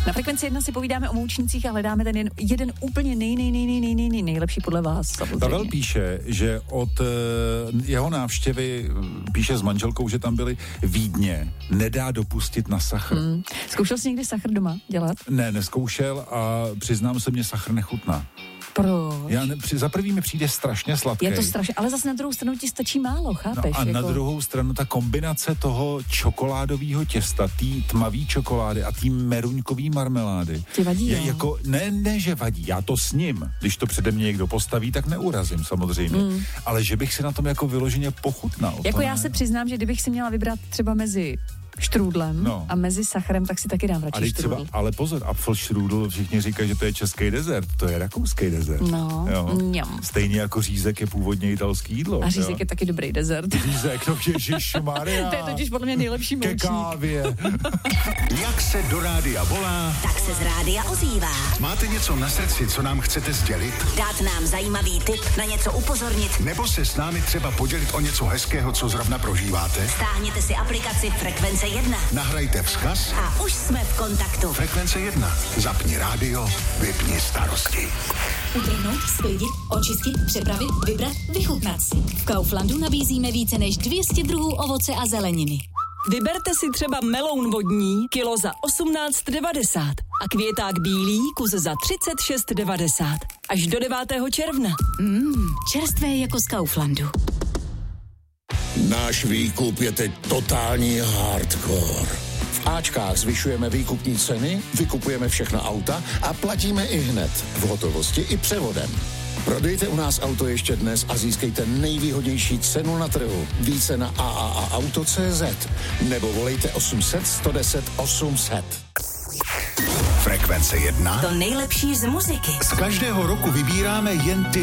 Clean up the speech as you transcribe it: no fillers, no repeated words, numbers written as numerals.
Na Frekvenci 1 si povídáme o moučnících a hledáme ten jeden úplně nejlepší podle vás. Samozřejmě. Pavel píše, že od jeho návštěvy, píše s manželkou, že tam byli Vídně, nedá dopustit na sachr. Zkoušel jsi někdy sachr doma dělat? Ne, neskoušel a přiznám se, mě sachr nechutná. Proč? Za prvý mi přijde strašně sladký. Je to strašně, ale zase na druhou stranu ti stačí málo, chápeš? No a na druhou stranu ta kombinace toho čokoládového těsta, tý tmavý čokolády a tý meruňkový marmelády. Ti vadí, je jako, ne, že vadí, já to sním. Když to přede mě někdo postaví, tak neurazím samozřejmě. Ale že bych si na tom jako vyloženě pochutnal. Jako já se přiznám, že kdybych si měla vybrat třeba mezi štrůdlem a mezi sachrem, tak si taky dám radši štrůdl. Ale pozor, Apfelstrudel, všichni říkají, že to je český dezert, to je rakouský dezert. No, stejně jako řízek je původně italský jídlo. A řízek je taky dobrý dezert. Řízek, no ježišmarja. To je totiž podle mě nejlepší moučník. Ke kávě. Jak se do rádia volá, tak se z rádia ozývá. Máte něco na srdci, co nám chcete sdělit? Dát nám zajímavý tip, na něco upozornit. Nebo se s námi třeba podělit o něco hezkého, co zrovna prožíváte? Stáhněte si aplikaci Frekvence 1. Nahrajte vzkaz a už jsme v kontaktu. Frekvence 1. Zapni rádio, vypni starosti. Utrhnout, sklidit, očistit, přepravit, vybrat, vychutnat si. V Kauflandu nabízíme více než 200 druhů ovoce a zeleniny. Vyberte si třeba meloun vodní, kilo za 18,90 a květák bílý, kus za 36,90. Až do 9. června. Čerstvé jako z Kauflandu. Náš výkup je teď totální hardcore. V Ačkách zvyšujeme výkupní ceny, vykupujeme všechna auta a platíme i hned, v hotovosti i převodem. Prodejte u nás auto ještě dnes a získejte nejvýhodnější cenu na trhu. Více na AAAauto.cz nebo volejte 800 110 800. Frekvence 1. To nejlepší z muziky. Z každého roku vybíráme jen ty